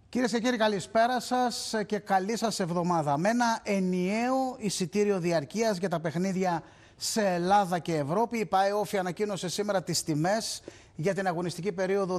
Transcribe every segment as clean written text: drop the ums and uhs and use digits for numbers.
Κυρίες και κύριοι, καλησπέρα σας και καλή σας εβδομάδα. Με ένα ενιαίο εισιτήριο διαρκείας για τα παιχνίδια σε Ελλάδα και Ευρώπη, η ΠΑΕ Όφη ανακοίνωσε σήμερα τις τιμές για την αγωνιστική περίοδο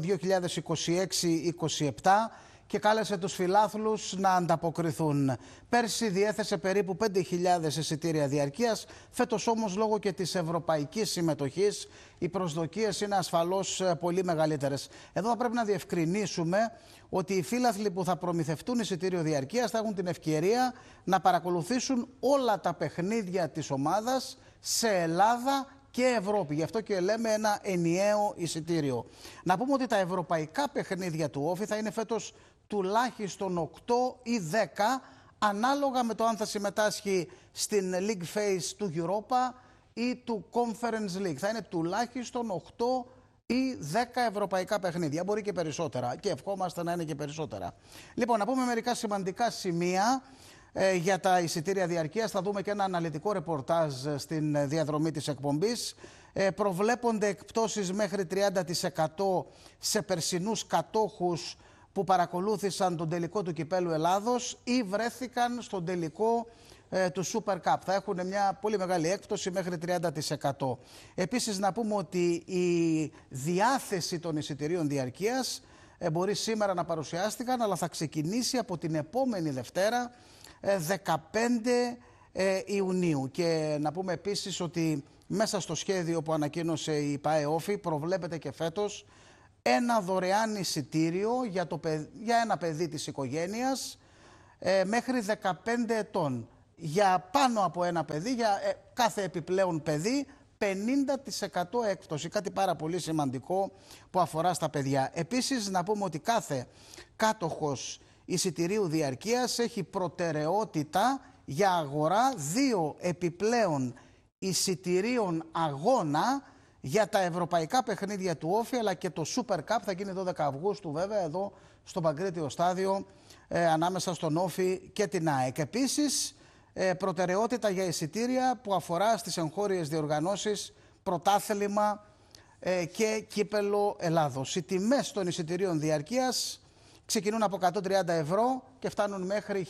2026-27 και κάλεσε τους φιλάθλους να ανταποκριθούν. Πέρσι διέθεσε περίπου 5.000 εισιτήρια διαρκείας, φέτος όμως λόγω και της ευρωπαϊκής συμμετοχής οι προσδοκίες είναι ασφαλώς πολύ μεγαλύτερες. Εδώ θα πρέπει να διευκρινίσουμε ότι οι φίλαθλοι που θα προμηθευτούν εισιτήριο διαρκείας θα έχουν την ευκαιρία να παρακολουθήσουν όλα τα παιχνίδια της ομάδας σε Ελλάδα και Ευρώπη. Γι' αυτό και λέμε ένα ενιαίο εισιτήριο. Να πούμε ότι τα ευρωπαϊκά παιχνίδια του Όφη θα είναι φέτος τουλάχιστον 8 ή 10, ανάλογα με το αν θα συμμετάσχει στην League Phase του Europa ή του Conference League. Θα είναι τουλάχιστον 8 ή 10 ευρωπαϊκά παιχνίδια. Μπορεί και περισσότερα και ευχόμαστε να είναι και περισσότερα. Λοιπόν, να πούμε μερικά σημαντικά σημεία για τα εισιτήρια διαρκείας. Θα δούμε και ένα αναλυτικό ρεπορτάζ στην διαδρομή της εκπομπής. Προβλέπονται εκπτώσεις μέχρι 30% σε περσινούς κατόχους που παρακολούθησαν τον τελικό του Κυπέλλου Ελλάδος ή βρέθηκαν στον τελικό του Super Cup. Θα έχουν μια πολύ μεγάλη έκπτωση μέχρι 30%. Επίσης να πούμε ότι η διάθεση των εισιτηρίων διαρκείας μπορεί σήμερα να παρουσιάστηκαν, αλλά θα ξεκινήσει από την επόμενη Δευτέρα 15 Ιουνίου. Και να πούμε επίσης ότι μέσα στο σχέδιο που ανακοίνωσε η ΠΑΕ Όφη προβλέπεται και φέτος ένα δωρεάν εισιτήριο για ένα παιδί της οικογένειας μέχρι 15 ετών. Για πάνω από ένα παιδί, για κάθε επιπλέον παιδί, 50% έκπτωση. Κάτι πάρα πολύ σημαντικό που αφορά στα παιδιά. Επίσης να πούμε ότι κάθε κάτοχος εισιτηρίου διαρκείας έχει προτεραιότητα για αγορά 2 επιπλέον εισιτηρίων αγώνα για τα ευρωπαϊκά παιχνίδια του Όφη, αλλά και το Super Cup θα γίνει 12 Αυγούστου βέβαια εδώ στο Παγκρίτιο Στάδιο ανάμεσα στον Όφη και την ΑΕΚ. Επίσης προτεραιότητα για εισιτήρια που αφορά στις εγχώριες διοργανώσεις, πρωτάθλημα και κύπελλο Ελλάδος. Οι τιμές των εισιτηρίων διαρκείας ξεκινούν από 130 ευρώ και φτάνουν μέχρι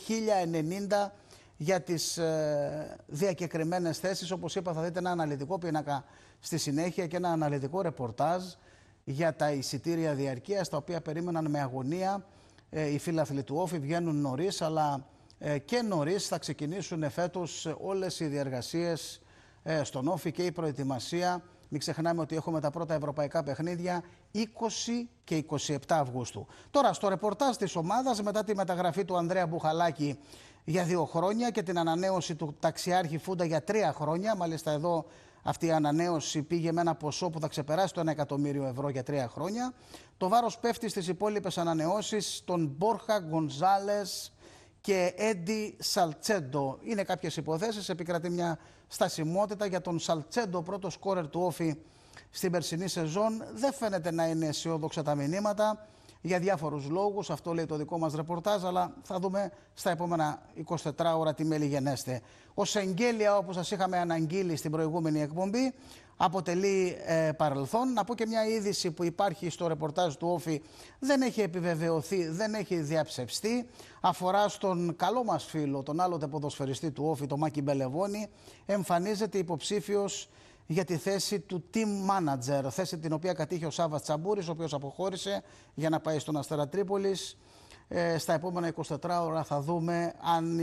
1.090 για τις διακεκριμένες θέσεις. Όπως είπα, θα δείτε ένα αναλυτικό πίνακα στη συνέχεια και ένα αναλυτικό ρεπορτάζ για τα εισιτήρια διαρκείας, τα οποία περίμεναν με αγωνία οι φίλαθλοι του Όφη. Βγαίνουν νωρίς, αλλά και νωρίς θα ξεκινήσουν φέτος όλες οι διεργασίες στον Όφη και η προετοιμασία. Μην ξεχνάμε ότι έχουμε τα πρώτα ευρωπαϊκά παιχνίδια 20 και 27 Αυγούστου. Τώρα, στο ρεπορτάζ της ομάδας, μετά τη μεταγραφή του Ανδρέα Μπουχαλάκη για 2 χρόνια και την ανανέωση του ταξιάρχη Φούντα για 3 χρόνια, μάλιστα εδώ αυτή η ανανέωση πήγε με ένα ποσό που θα ξεπεράσει το 1 εκατομμύριο ευρώ για 3 χρόνια. Το βάρος πέφτει στις υπόλοιπες ανανεώσεις των Μπόρχα, Γκονζάλες και Έντι Σαλτσέντο. Είναι κάποιες υποθέσεις, επικρατεί μια στασιμότητα για τον Σαλτσέντο, πρώτο σκόρερ του Όφη στην περσινή σεζόν. Δεν φαίνεται να είναι αισιόδοξα τα μηνύματα για διάφορους λόγους, αυτό λέει το δικό μας ρεπορτάζ, αλλά θα δούμε στα επόμενα 24 ώρα τι μέλη γενέστε. Ο Σεγγέλια, όπως σας είχαμε αναγγείλει στην προηγούμενη εκπομπή, αποτελεί παρελθόν. Να πω και μια είδηση που υπάρχει στο ρεπορτάζ του Όφη, δεν έχει επιβεβαιωθεί, δεν έχει διαψευστεί. Αφορά στον καλό μας φίλο, τον άλλοτε ποδοσφαιριστή του Όφη, τον Μάκη Μπελεβόνη. Εμφανίζεται υποψήφιος για τη θέση του team manager, θέση την οποία κατήχε ο Σάββας Τσαμπούρης, ο οποίος αποχώρησε για να πάει στον Αστέρα Τρίπολης. Στα επόμενα 24 ώρα θα δούμε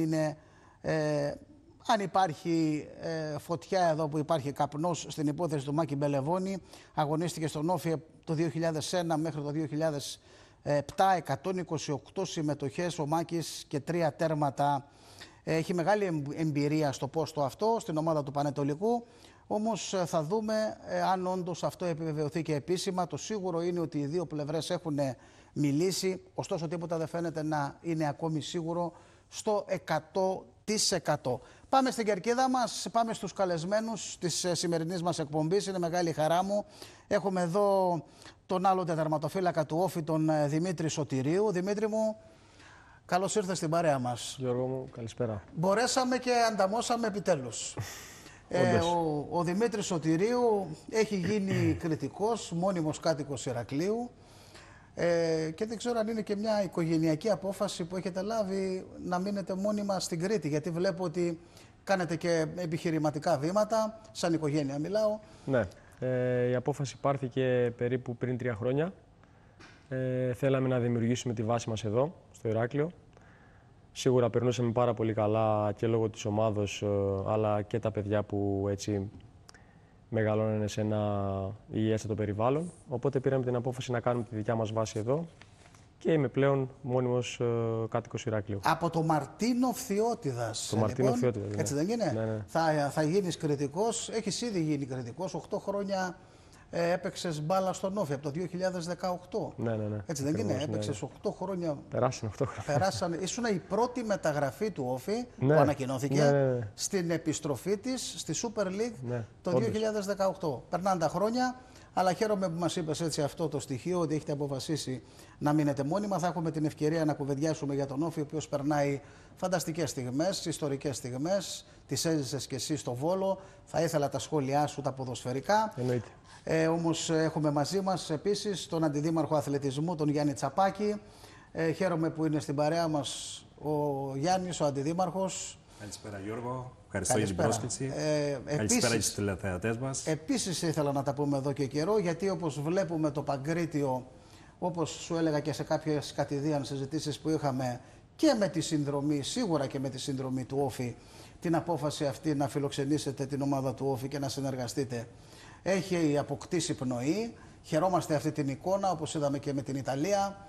αν υπάρχει φωτιά εδώ που υπάρχει καπνός στην υπόθεση του Μάκη Μπελεβόνη. Αγωνίστηκε στον Όφη το 2001 μέχρι το 2007, 128 συμμετοχές ο Μάκης και 3 τέρματα. Έχει μεγάλη εμπειρία στο πόστο αυτό, στην ομάδα του Πανετολικού. Όμως θα δούμε αν όντως αυτό επιβεβαιωθεί και επίσημα. Το σίγουρο είναι ότι οι δύο πλευρές έχουν μιλήσει, ωστόσο τίποτα δεν φαίνεται να είναι ακόμη σίγουρο στο 100%. Πάμε στην κερκίδα μας, πάμε στους καλεσμένους της σημερινής μας εκπομπής. Είναι μεγάλη χαρά μου. Έχουμε εδώ τον άλλοτε τερματοφύλακα του Όφη, τον Δημήτρη Σωτηρίου. Δημήτρη μου, καλώς ήρθες στην παρέα μας. Γιώργο μου, καλησπέρα. Μπορέσαμε και ανταμώσαμε επιτέλους. Ο Δημήτρης Σωτηρίου έχει γίνει κριτικός, μόνιμος κάτοικος Ηρακλείου. Και δεν ξέρω αν είναι και μια οικογενειακή απόφαση που έχετε λάβει να μείνετε μόνιμα στην Κρήτη, γιατί βλέπω ότι κάνετε και επιχειρηματικά βήματα, σαν οικογένεια μιλάω. Ναι, η απόφαση πάρθηκε περίπου πριν 3 χρόνια. Θέλαμε να δημιουργήσουμε τη βάση μας εδώ, στο Ηράκλειο. Σίγουρα περνούσαμε πάρα πολύ καλά και λόγω της ομάδος, αλλά και τα παιδιά που έτσι μεγαλώνανε σε ένα υγιέστατο περιβάλλον. Οπότε πήραμε την απόφαση να κάνουμε τη δικιά μας βάση εδώ και είμαι πλέον μόνιμος κάτοικος Ηράκλειου. Από το Μαρτίνο Φθιώτιδας. Το Μαρτίνο Φθιώτιδας. Έτσι δεν είναι? Ναι. Θα γίνεις κριτικός. Έχεις ήδη γίνει κριτικός. 8 χρόνια έπαιξες μπάλα στον Όφη από το 2018. Ναι. Έτσι δεν είναι? Έπαιξες 8 χρόνια. Περάσανε 8 χρόνια. Ήσουν η πρώτη μεταγραφή του Όφη που ανακοινώθηκε στην επιστροφή της στη Super League το 2018. Περνάνε τα χρόνια. Αλλά χαίρομαι που μας είπες έτσι αυτό το στοιχείο, ότι έχετε αποφασίσει να μείνετε μόνιμα. Θα έχουμε την ευκαιρία να κουβεντιάσουμε για τον Όφη, ο οποίος περνάει φανταστικές στιγμές, ιστορικές στιγμές. Τις έζησες και εσύ στο Βόλο. Θα ήθελα τα σχόλιά σου, τα ποδοσφαιρικά. Εννοείται. Όμως έχουμε μαζί μας επίσης τον Αντιδήμαρχο Αθλητισμού, τον Γιάννη Τσαπάκη. Χαίρομαι που είναι στην παρέα μας ο Γιάννης, ο Αντιδήμαρχος. Καλησπέρα Γιώργο, ευχαριστώ για την πρόσκληση. Καλησπέρα και στους τηλεθεατές μας. Επίσης ήθελα να τα πούμε εδώ και καιρό, γιατί όπως βλέπουμε το Παγκρίτιο, όπως σου έλεγα και σε κάποιες κατηδίαν συζητήσεις που είχαμε, και με τη συνδρομή, σίγουρα και με τη συνδρομή του Όφη, την απόφαση αυτή να φιλοξενήσετε την ομάδα του Όφη και να συνεργαστείτε, έχει αποκτήσει πνοή. Χαιρόμαστε αυτή την εικόνα, όπως είδαμε και με την Ιταλία.